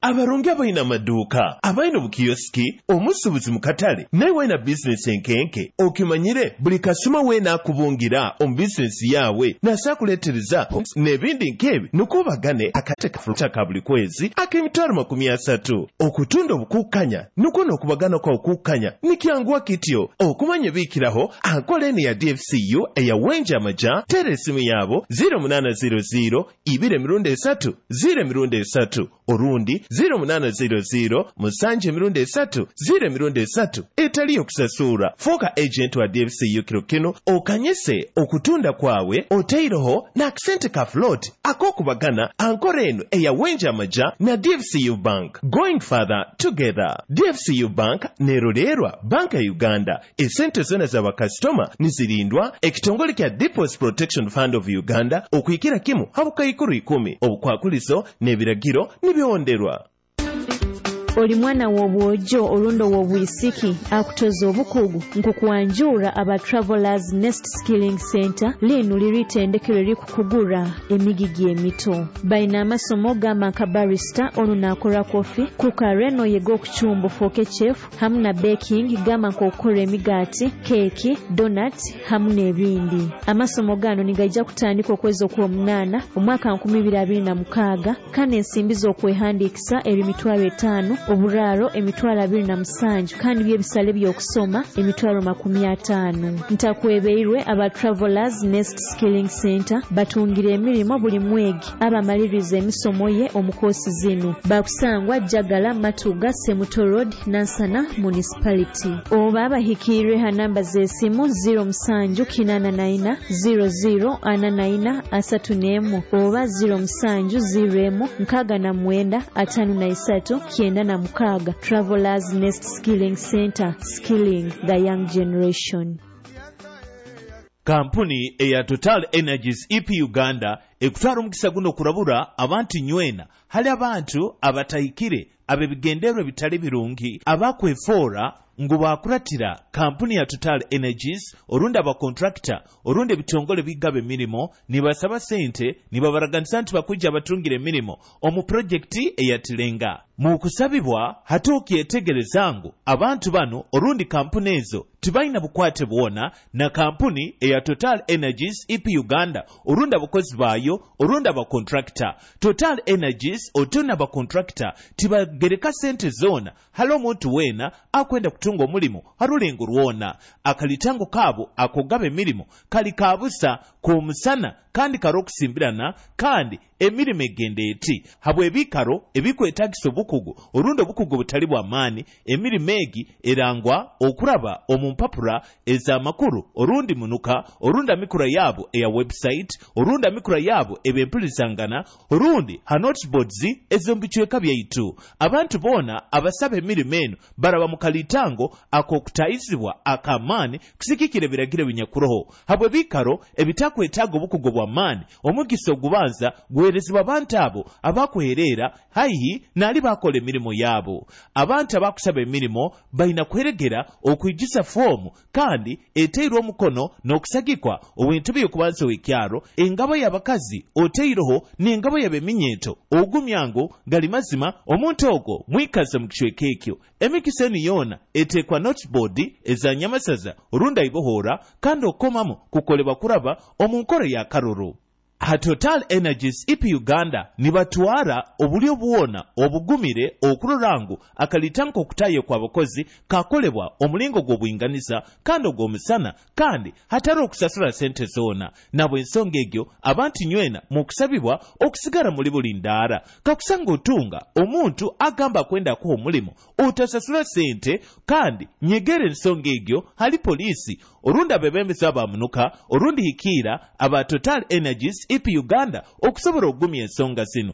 abarongi abalina amaduuka abalina obukiyosiki omusuubuzi mu katale naye walina bizinesi enkenke okimanyire buli kasuma weenaakubungira omu bizinesi yaabwe nasaakuleetereza n'ebindi nk'ebyo nukubagane akate kafuta ka buli kwezi ak'emitwalo 30 okutunda obukukkanya nukwo n'okubagana kwa okukkanya nikyanguwa kityo okumanya biikiraho ankola eno ya DFCU eya Wenje Amaja tera esimu yaabo 0800 2 3 orundi 0800 3 0 etali okusasura fuuka agent wa DFCU kiro kino okanyese okutunda kwawe oteiroho n'akasente ka float ak'okubagana ankola eno eya Wenje Amaja na DFCU Bank. Going further together. DFCU Bank nerolerwa banka ya Uganda. Esente zona za bakasitoma nizirindwa ekitongole kya Deposit Protection Fund of Uganda okuyikira kimu habukayikuru 10 obukwakulizo n'ebiragiro nibionderwa. Oli mwana w'obwojo olundo w'obwisiki akutoza obukugu nkukuwanjura aba Travelers Nest Skilling Center lino liritendekero likukugura emigigi emito baina amasomo g'amaka barista ono n'akola kofi kuka reno yego okucumba foke chef hamu na baking g'amaka okukora emigaati keeki donut hamu n'ebindi. Amasomo gano nigajja kutandika okwezi okw'omunana omwaka 2026 kandi ensimbi z'okwehandikisa eri mitwalo 5 oburaro emitwalo 27 kandi byebisale by'okusoma emitwalo 50. Ntakwebeirwe aba Travelers Nest Skilling Center batungire emirimu buli mwegi abamaliriza emisomo ye omukosi zino bakusangwa Jagala Matuga Semuto Road Nansana Municipality oba abahikirwe ha namba z'esimu 07 00 34 oba 07 09 Travelers Nest Skilling Center, skilling the young generation. Kampuni eya Total Energies EP Uganda ekutwala omukisa guno okulabula abantu nywena hali abantu abatayikire abebigenderwa bitali birungi abakwefoora ngu bakuratira kampuni ya Total Energies orunda aba contractor orunda ebitongole bigaba emirimo nibasaba sente nibabaraganisa nti bakujja abatungira emirimo omu projekti eyatirenga mu kusabibwa hatokyetegereza ngu abantu bano orundi kampuni ezo tibalina bukwate bwona na kampuni eya Total Energies EP Uganda orunda bukozi bayo orunda aba contractor Total Energies otona aba contractor tibagereka sente zona halo omuntu wena akwenda kutunga omulimo harulengo rwona akalitango kabo akogaba emirimo kali kabusa ku musana kandi karokusimbirana kandi emirimo egende eti habwe ebikaro ebikwetagisa obukugu orundo obukugu butali bwa maani emirimo egi erangwa okuraba omumpapura ez'amakuru orundi munuka orunda mikura yabo eya website orunda mikura yabo ebempulizangana orundi ha noteboards ezombichweka byaitu abantu bona abasaba emirimo eno baraba mu kalitango akokutayizibwa akamaani kusikikire biragire binyakuroho habwe bikaro ebitakwetaga obukugu bwa maani omugisa ogubanza guherezebwa abantu abo abakweherera haihi nali bakola emirimo yabo. Abantu abakusaba emirimo balina kweregera okwijisa fomu kandi eteirwa omukono n'okusagikwa obwintu by'okubanza w'ekyalo engabo y'abakazi oteiroho n'engabo y'abeminyeeto ogumyango gali mazima omuntu ogwo mwikaza mu kicweka ekyo. Emikisa eno yona eteekwa noteboard eza nyamasaza orunda ibohora kandi okomamu kukolebwa kuraba omu nkola ya karoro. Ha Total Energies EP Uganda nibatwara obulyo buwona obugumire okurorangu akalitanko okutaye kwa bakozi kakolebwa omulingo gw'obuyinganiza kandi ogw'omusana kandi hatari okusasula sente zona nabo ensonga egyo abantu nywena mu kusabibwa okusigara muli buli ndaara kakusanga otunga omuntu agamba kwenda ko omulimo otasasula sente kandi nyegere ensonga egyo hali polisi orunda abebembezi abamunuka orundi hikira aba Total Energies EP Uganda okusobola okugumya ensonga zino